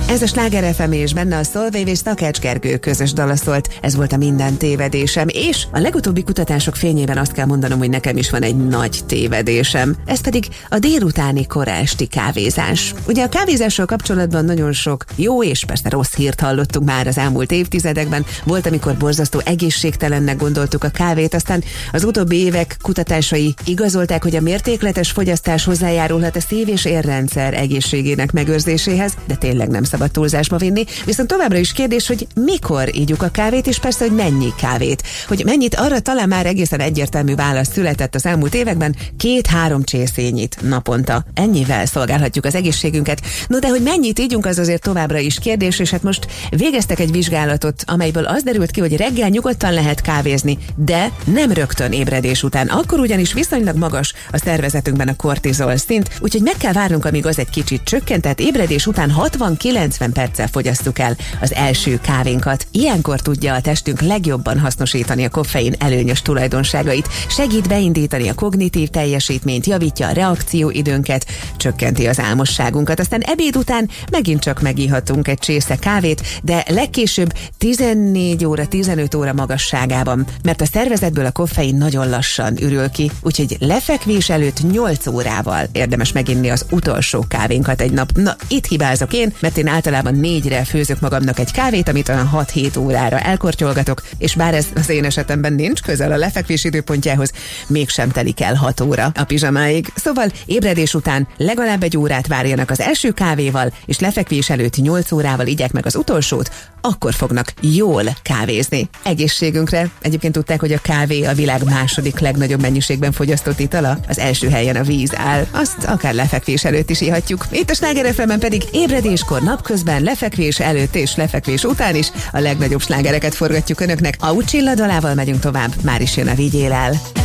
Ez a Sláger FM és benne a Solveig és Takács Gergő közös dala szólt. Ez volt a Minden tévedésem, és a legutóbbi kutatások fényében azt kell mondanom, hogy nekem is van egy nagy tévedésem. Ez pedig a délutáni koraesti kávézás. Ugye a kávézással kapcsolatban nagyon sok jó és persze rossz hírt hallottunk már az elmúlt évtizedekben. Volt, amikor borzasztó egészségtelennek gondoltuk a kávét, aztán az utóbbi évek kutatásai igazolták, hogy a mértékletes fogyasztás hozzájárulhat a szív- és érrendszer egészségének megőrzéséhez, de tényleg nem szabad túlzásba vinni. Viszont továbbra is kérdés, hogy mikor ígyuk a kávét, és persze, hogy mennyi kávét. Hogy mennyit, arra talán már egészen egyértelmű válasz született az elmúlt években, 2-3 csészényit naponta. Ennyivel szolgálhatjuk az egészségünket. No, de hogy mennyit ígyunk, az azért továbbra is kérdés, és hát most végeztek egy vizsgálatot, amelyből az derült ki, hogy reggel nyugodtan lehet kávézni, de nem rögtön ébredés után. Akkor ugyanis viszonylag magas a szervezetünkben a kortizol szint, úgyhogy meg kell várnunk, amíg az egy kicsit csökkent, tehát ébredés után 60-90 perccel fogyasszuk el az első kávénkat. Ilyenkor tudja a testünk legjobban hasznosítani a koffein előnyös tulajdonságait, segít beindítani a kognitív teljesítményt, javítja a reakcióidőnket, csökkenti az álmosságunkat. Aztán ebéd után megint csak megíhatunk egy csésze kávét, de legkésőbb 14 óra, 15 óra magasságában, mert a szervezetből a koffein nagyon lassan ürül ki, úgyhogy lefekvés előtt 8 órával érdemes meginni az utolsó kávénkat egy nap. Na, itt hibázok én, mert én általában 4-re főzök magamnak egy kávét, amit olyan 6-7 órára elkortyolgatok, és bár ez az én esetemben nincs közel a lefekvés időpontjához, mégsem telik el 6 óra a pizsamáig. Szóval ébredés után legalább egy órát várjanak az első kávéval, és lefekvés előtt 8 órával igyák meg az utolsót, akkor fognak jól kávézni. Egészségünkre. Egyébként tudták, hogy a kávé a világ második legnagyobb mennyiségben fogyasztott itala? Az első helyen a víz áll. Azt akár lefekvés előtt is ihatjuk. Itt a Sláger FM-en pedig ébredéskor, napközben, lefekvés előtt és lefekvés után is a legnagyobb slágereket forgatjuk önöknek. A Ucsilla dalával megyünk tovább. Már is jön a Vigyél el.